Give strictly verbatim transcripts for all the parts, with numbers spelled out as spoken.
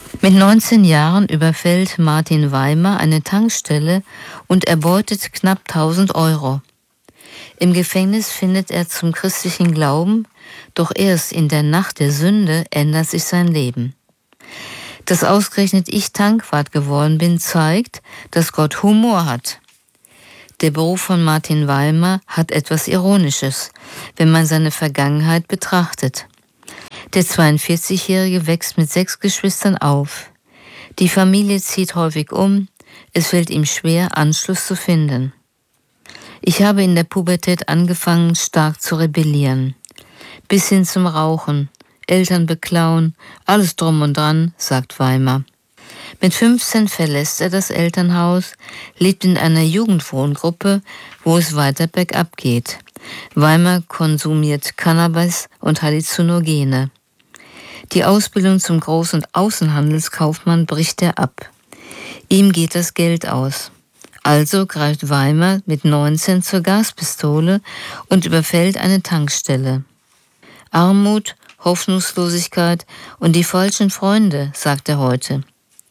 Mit neunzehn Jahren überfällt Martin Weimar eine Tankstelle und erbeutet knapp tausend Euro. Im Gefängnis findet er zum christlichen Glauben, doch erst in der Nacht der Sünde ändert sich sein Leben. Dass ausgerechnet ich Tankwart geworden bin, zeigt, dass Gott Humor hat. Der Beruf von Martin Weimar hat etwas Ironisches, wenn man seine Vergangenheit betrachtet. Der zweiundvierzigjährige wächst mit sechs Geschwistern auf. Die Familie zieht häufig um, es fällt ihm schwer, Anschluss zu finden. Ich habe in der Pubertät angefangen, stark zu rebellieren. Bis hin zum Rauchen, Eltern beklauen, alles drum und dran, sagt Weimar. Mit fünfzehn verlässt er das Elternhaus, lebt in einer Jugendwohngruppe, wo es weiter bergab geht. Weimar konsumiert Cannabis und Halluzinogene. Die Ausbildung zum Groß- und Außenhandelskaufmann bricht er ab. Ihm geht das Geld aus. Also greift Weimar mit neunzehn zur Gaspistole und überfällt eine Tankstelle. Armut, Hoffnungslosigkeit und die falschen Freunde, sagt er heute.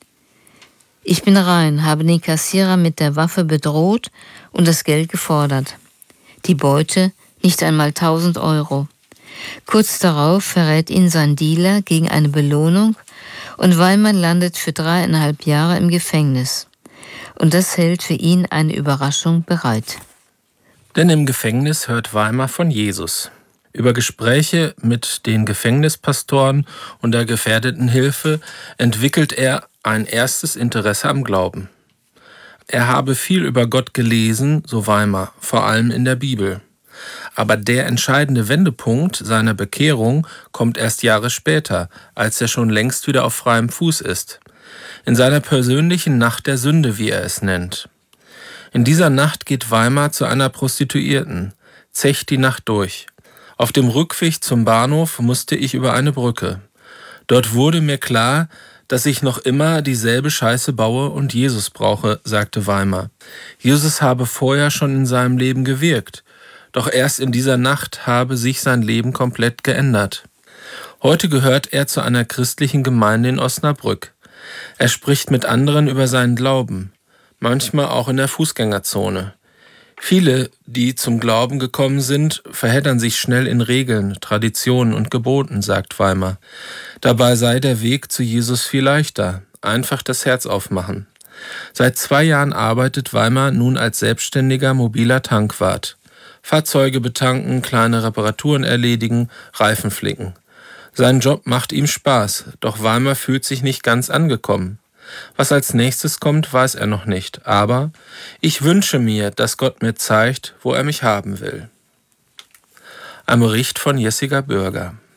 Ich bin rein, habe den Kassierer mit der Waffe bedroht und das Geld gefordert. Die Beute nicht einmal tausend Euro. Kurz darauf verrät ihn sein Dealer gegen eine Belohnung und Weimar landet für dreieinhalb Jahre im Gefängnis. Und das hält für ihn eine Überraschung bereit. Denn im Gefängnis hört Weimar von Jesus. Über Gespräche mit den Gefängnispastoren und der Gefährdetenhilfe entwickelt er ein erstes Interesse am Glauben. Er habe viel über Gott gelesen, so Weimar, vor allem in der Bibel. Aber der entscheidende Wendepunkt seiner Bekehrung kommt erst Jahre später, als er schon längst wieder auf freiem Fuß ist. In seiner persönlichen Nacht der Sünde, wie er es nennt. In dieser Nacht geht Weimar zu einer Prostituierten, zecht die Nacht durch. Auf dem Rückweg zum Bahnhof musste ich über eine Brücke. Dort wurde mir klar, dass ich noch immer dieselbe Scheiße baue und Jesus brauche, sagte Weimar. Jesus habe vorher schon in seinem Leben gewirkt, doch erst in dieser Nacht habe sich sein Leben komplett geändert. Heute gehört er zu einer christlichen Gemeinde in Osnabrück. Er spricht mit anderen über seinen Glauben, manchmal auch in der Fußgängerzone. Viele, die zum Glauben gekommen sind, verheddern sich schnell in Regeln, Traditionen und Geboten, sagt Weimar. Dabei sei der Weg zu Jesus viel leichter, einfach das Herz aufmachen. Seit zwei Jahren arbeitet Weimar nun als selbstständiger mobiler Tankwart. Fahrzeuge betanken, kleine Reparaturen erledigen, Reifen flicken. Sein Job macht ihm Spaß, doch Weimar fühlt sich nicht ganz angekommen. Was als nächstes kommt, weiß er noch nicht, aber ich wünsche mir, dass Gott mir zeigt, wo er mich haben will. Ein Bericht von Jessica Bürger.